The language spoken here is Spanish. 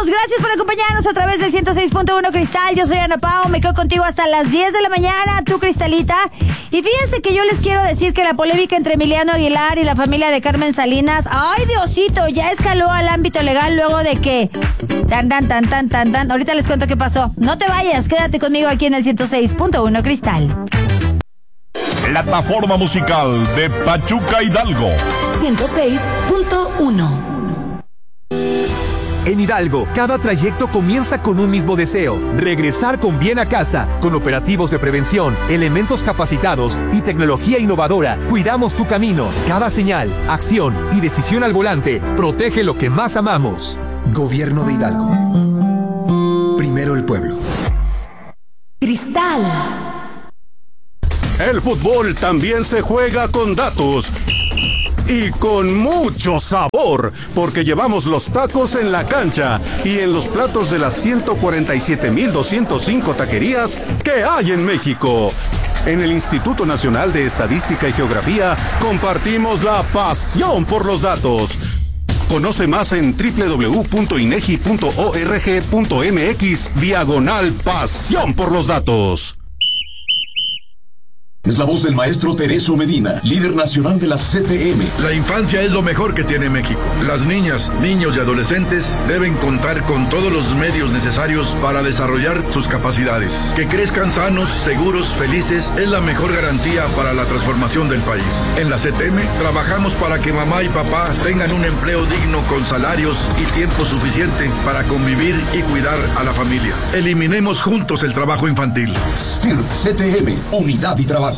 Gracias por acompañarnos a través del 106.1 Cristal. Yo soy Ana Pao, me quedo contigo hasta las 10 de la mañana, tú Cristalita. Y fíjense que yo les quiero decir que la polémica entre Emiliano Aguilar y la familia de Carmen Salinas, ¡ay Diosito! Ya escaló al ámbito legal luego de que... Tan. Ahorita les cuento qué pasó. No te vayas, quédate conmigo aquí en el 106.1 Cristal. Plataforma musical de Pachuca Hidalgo. 106.1. En Hidalgo, cada trayecto comienza con un mismo deseo: regresar con bien a casa. Con operativos de prevención, elementos capacitados y tecnología innovadora, cuidamos tu camino. Cada señal, acción y decisión al volante protege lo que más amamos. Gobierno de Hidalgo. Primero el pueblo. Cristal. El fútbol también se juega con datos. Y con mucho sabor, porque llevamos los tacos en la cancha y en los platos de las 147,205 taquerías que hay en México. En el Instituto Nacional de Estadística y Geografía compartimos la pasión por los datos. Conoce más en www.inegi.org.mx/pasión por los datos. Es la voz del maestro Tereso Medina, líder nacional de la CTM. La infancia es lo mejor que tiene México. Las niñas, niños y adolescentes deben contar con todos los medios necesarios para desarrollar sus capacidades. Que crezcan sanos, seguros, felices es la mejor garantía para la transformación del país. En la CTM trabajamos para que mamá y papá tengan un empleo digno con salarios y tiempo suficiente para convivir y cuidar a la familia. Eliminemos juntos el trabajo infantil. STIRT CTM, Unidad y Trabajo.